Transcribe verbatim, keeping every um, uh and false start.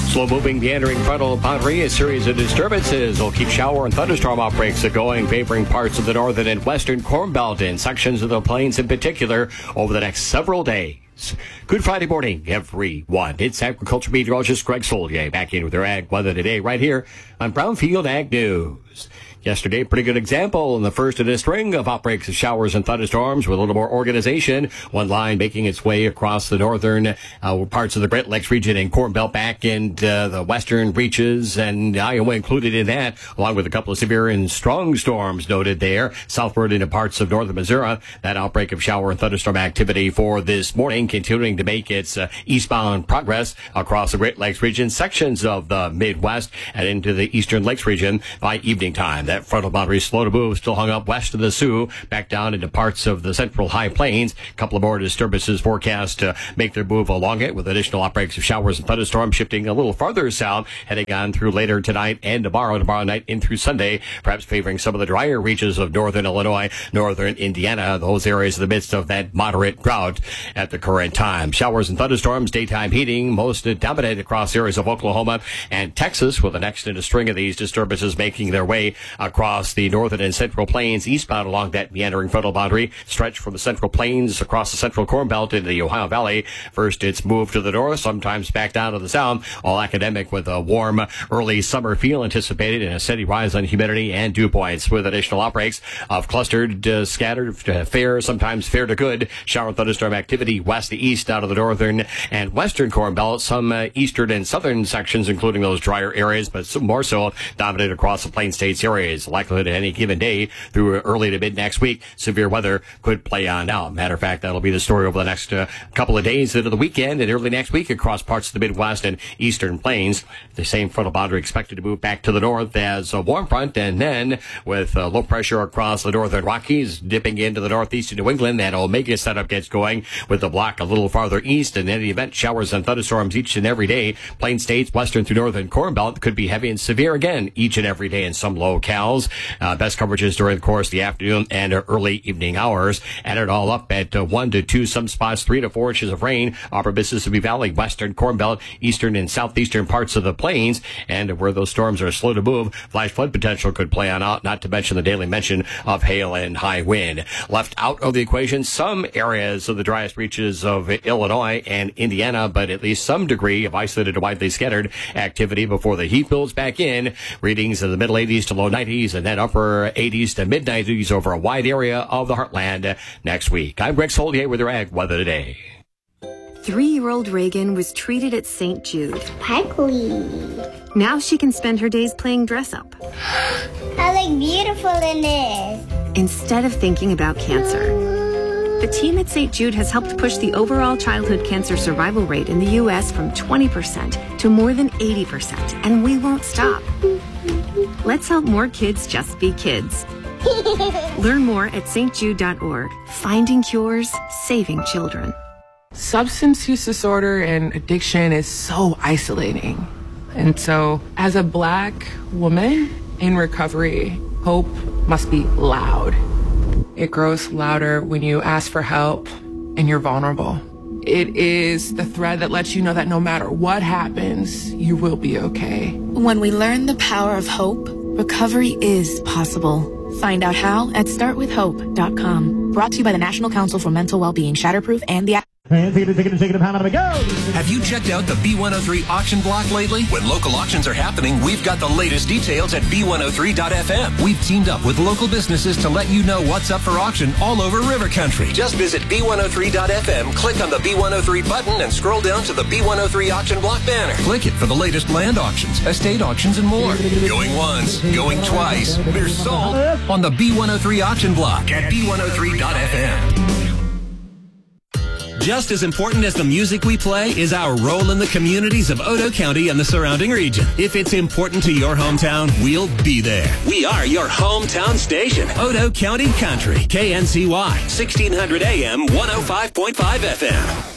Slow-moving meandering frontal boundary, a series of disturbances will keep shower and thunderstorm outbreaks going, favoring parts of the northern and western Corn Belt and sections of the plains in particular over the next several days. Good Friday morning, everyone. It's agriculture meteorologist Greg Solier back in with their ag weather today right here on Brownfield Ag News. Yesterday, pretty good example in the first in a string of outbreaks of showers and thunderstorms with a little more organization. One line making its way across the northern uh, parts of the Great Lakes region and Corn Belt back into uh, the western reaches, and Iowa included in that, along with a couple of severe and strong storms noted there, southward into parts of northern Missouri. That outbreak of shower and thunderstorm activity for this morning continuing to make its uh, eastbound progress across the Great Lakes region, sections of the Midwest, and into the eastern Lakes region by evening time. That frontal boundary slow to move, still hung up west of the Sioux, back down into parts of the central high plains. A couple of more disturbances forecast to make their move along it, with additional outbreaks of showers and thunderstorms shifting a little farther south, heading on through later tonight and tomorrow, tomorrow night in through Sunday, perhaps favoring some of the drier reaches of northern Illinois, northern Indiana, those areas in the midst of that moderate drought at the current time. Showers and thunderstorms, daytime heating, most dominant across areas of Oklahoma and Texas, with the next in a string of these disturbances making their way across the northern and central plains, eastbound along that meandering frontal boundary, stretch from the central plains across the central Corn Belt into the Ohio Valley. First, it's moved to the north, sometimes back down to the south, all academic with a warm early summer feel anticipated and a steady rise on humidity and dew points, with additional outbreaks of clustered, uh, scattered, uh, fair, sometimes fair to good shower and thunderstorm activity west to east out of the northern and western Corn Belt, some uh, eastern and southern sections, including those drier areas, but some more so dominated across the Plain States areas. Likelihood at any given day through early to mid next week, severe weather could play on out. Matter of fact, that'll be the story over the next uh, couple of days into the weekend and early next week across parts of the Midwest and eastern plains. The same frontal boundary expected to move back to the north as a warm front, and then with uh, low pressure across the northern Rockies, dipping into the northeast of New England, that Omega setup gets going with the block a little farther east. In any event, showers and thunderstorms each and every day. Plain States, western through northern Corn Belt could be heavy and severe again each and every day in some locales. Uh, best coverages during the course of the afternoon and early evening hours. Add it all up at uh, one to two, some spots three to four inches of rain. Upper Mississippi Valley, western Corn Belt, eastern and southeastern parts of the plains, and where those storms are slow to move, flash flood potential could play on out, not to mention the daily mention of hail and high wind. Left out of the equation, some areas of the driest reaches of Illinois and Indiana, but at least some degree of isolated to widely scattered activity before the heat builds back in. Readings in the middle eighties to low nineties, and then upper eighties to mid nineties over a wide area of the heartland next week. I'm Greg Solier with your ag weather today. Three-year-old Reagan was treated at Saint Jude. Sparkly. Now she can spend her days playing dress-up. I look beautiful in this. Instead of thinking about cancer. The team at Saint Jude has helped push the overall childhood cancer survival rate in the U S from twenty percent to more than eighty percent, and we won't stop. Let's help more kids just be kids. Learn more at s t jude dot org. Finding cures, saving children. Substance use disorder and addiction is so isolating. And so, as a Black woman in recovery, hope must be loud. It grows louder when you ask for help and you're vulnerable. It is the thread that lets you know that no matter what happens, you will be okay. When we learn the power of hope, recovery is possible. Find out how at start with hope dot com. Brought to you by the National Council for Mental Wellbeing, Shatterproof, and the... Have you checked out the B one oh three auction block lately? When local auctions are happening, we've got the latest details at B one oh three dot F M. We've teamed up with local businesses to let you know what's up for auction all over River Country. Just visit B one oh three dot F M, click on the B one oh three button, and scroll down to the B one oh three auction block banner. Click it for the latest land auctions, estate auctions, and more. Going once, going twice. We're sold on the B one oh three auction block at B one oh three dot F M. Just as important as the music we play is our role in the communities of Otoe County and the surrounding region. If it's important to your hometown, we'll be there. We are your hometown station. Otoe County Country, K N C Y, sixteen hundred A M, one oh five point five F M.